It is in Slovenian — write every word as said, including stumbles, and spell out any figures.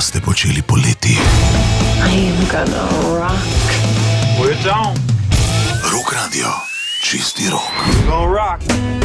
boste počeli poleti? I'm gonna rock. We're on. Rock Radio, čisti rok. We're gonna rock.